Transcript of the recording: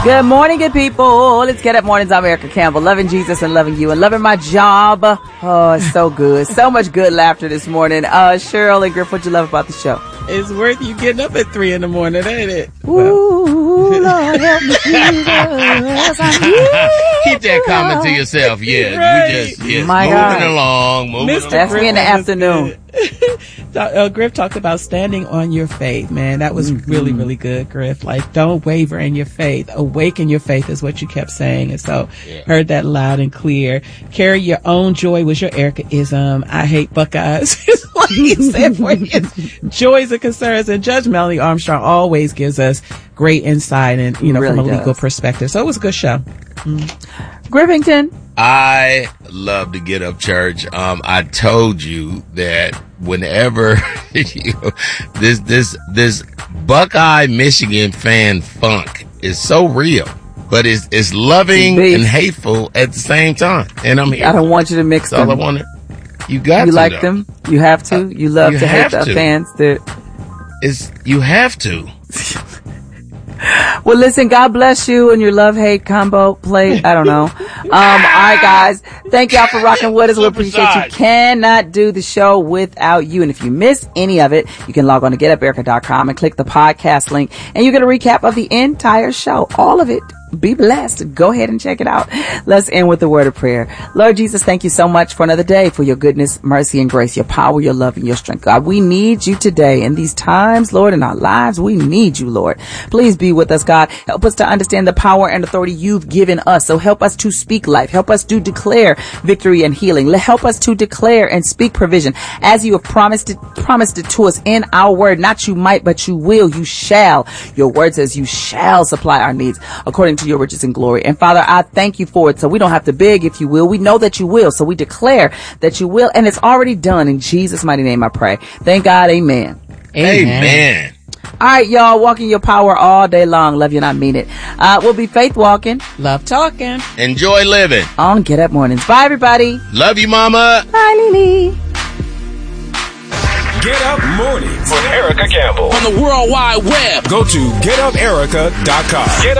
Good morning, good people. Let's get up mornings. I'm Erica Campbell, loving Jesus and loving you and loving my job. Oh, it's so good. So much good laughter this morning. Cheryl and Griff, what you love about the show? It's worth you getting up at 3 a.m, ain't it? Ooh, Lord help me, Jesus. Keep that comment to yourself. Yeah, Right. we just My moving God. along, moving Mr. along. That's me in the afternoon. Griff talked about standing on your faith, man. That was really, really good, Griff. Like, don't waver in your faith. Awaken your faith is what you kept saying. And so, heard that loud and clear. Carry your own joy was your Erica-ism. I hate Buckeyes. Is what he said for you. Joys and concerns. And Judge Melanie Armstrong always gives us great insight and, you know, Really from a legal does. perspective. So it was a good show. Griffington. I love to get up church. I told you that whenever this Buckeye Michigan fan funk is so real, but it's loving Beef. and hateful at the same time. And I'm here. I don't want you to mix That's all I them. wanted. You got You to like though. them? You have to? You love You to hate have the to. fans that... You have to. Well, listen, God bless you and your love-hate combo plate. I don't know. All right, guys. Thank y'all for rocking with us. We appreciate you. Supersize. Cannot do the show without you. And if you miss any of it, you can log on to getuperica.com and click the podcast link. And you get a recap of the entire show. All of it. Be blessed. Go ahead and check it out. Let's end with the word of prayer. Lord Jesus, thank you so much for another day, for your goodness, mercy, and grace, your power, your love, and your strength. God, we need you today in these times, Lord, in our lives. We need you, Lord. Please be with us, God. Help us to understand the power and authority you've given us. So help us to speak life. Help us to declare victory and healing. Help us to declare and speak provision as you have promised it to us in our word. Not you might, but you will. You shall. Your word says you shall supply our needs according to your riches and glory. And Father, I thank you for it. So we don't have to beg, if you will. We know that you will. So we declare that you will. And it's already done. In Jesus' mighty name I pray. Thank God. Amen. Amen. All right, y'all. Walking your power all day long. Love you and I mean it. We'll be faith walking Love talking. Enjoy living. on Get Up Mornings. Bye, everybody. Love you, mama. Bye, Lily. Get Up Mornings With Erica Campbell. On the World Wide Web. Go to getuperica.com. Get